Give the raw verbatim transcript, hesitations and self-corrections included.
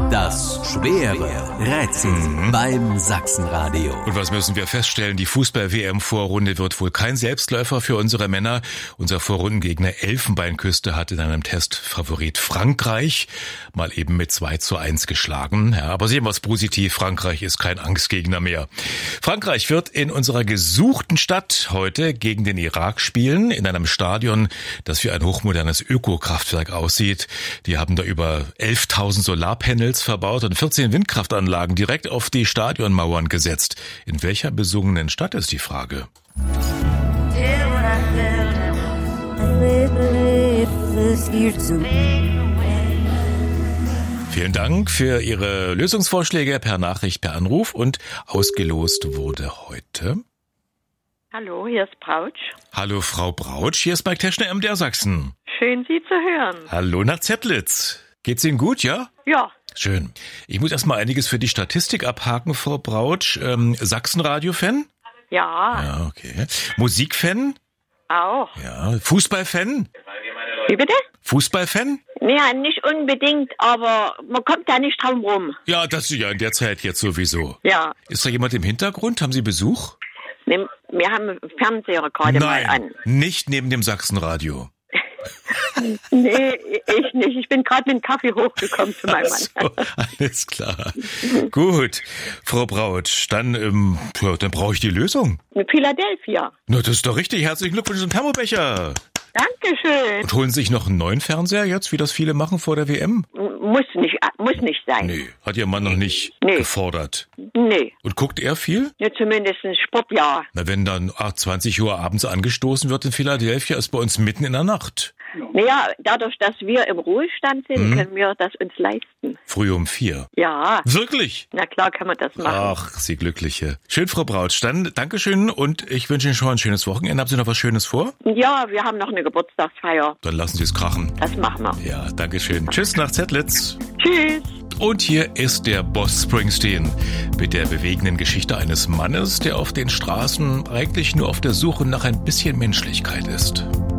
Das schwere Rätsel mhm. beim Sachsenradio. Und was müssen wir feststellen? Die Fußball-W M-Vorrunde wird wohl kein Selbstläufer für unsere Männer. Unser Vorrundengegner Elfenbeinküste hat in einem Test Favorit Frankreich mal eben mit zwei zu eins geschlagen. Ja, aber sehen wir es positiv, Frankreich ist kein Angstgegner mehr. Frankreich wird in unserer gesuchten Stadt heute gegen den Irak spielen, in einem Stadion, das wie ein hochmodernes Ökokraftwerk aussieht. Die haben da über elftausend Solarpanels verbaut und vierzehn Windkraftanlagen direkt auf die Stadionmauern gesetzt. In welcher besungenen Stadt ist die Frage? Vielen Dank für Ihre Lösungsvorschläge per Nachricht, per Anruf, und ausgelost wurde heute. Hallo, hier ist Brautsch. Hallo Frau Brautsch, hier ist Mike Teschner, M D R Sachsen. Schön, Sie zu hören. Hallo nach Zettlitz. Geht's Ihnen gut, ja? Ja. Schön. Ich muss erstmal einiges für die Statistik abhaken, Frau Brautsch. Ähm, Sachsenradio-Fan? Ja. Ja, okay. Musik-Fan? Auch. Ja. Fußball-Fan? Wie bitte? Fußball-Fan? Ja, nicht unbedingt, aber man kommt da nicht drum rum. Ja, das ist ja in der Zeit jetzt sowieso. Ja. Ist da jemand im Hintergrund? Haben Sie Besuch? Nee, wir haben Fernseher gerade mal an. Nein, nicht neben dem Sachsenradio. Nee, ich nicht. Ich bin gerade mit dem Kaffee hochgekommen zu meinem Mann. So, alles klar. Gut, Frau Brautsch, dann, ähm, ja, dann brauche ich die Lösung. Mit Philadelphia. Na, das ist doch richtig. Herzlichen Glückwunsch zum Thermobecher. Dankeschön. Und holen Sie sich noch einen neuen Fernseher jetzt, wie das viele machen vor der W M? Muss nicht, muss nicht sein. Nee, hat Ihr Mann noch nicht nee. gefordert. Nee. Und guckt er viel? Ja, zumindest ein Sportjahr. Na, wenn dann ach, zwanzig Uhr abends angestoßen wird in Philadelphia, ist bei uns mitten in der Nacht. Naja, dadurch, dass wir im Ruhestand sind, hm. können wir das uns leisten. Früh um vier? Ja. Wirklich? Na klar kann man das machen. Ach, Sie Glückliche. Schön, Frau Brautsch. Dann Dankeschön und ich wünsche Ihnen schon ein schönes Wochenende. Haben Sie noch was Schönes vor? Ja, wir haben noch eine Geburtstagsfeier. Dann lassen Sie es krachen. Das machen wir. Ja, Dankeschön. Tschüss nach Zettlitz. Tschüss. Und hier ist der Boss Springsteen mit der bewegenden Geschichte eines Mannes, der auf den Straßen eigentlich nur auf der Suche nach ein bisschen Menschlichkeit ist.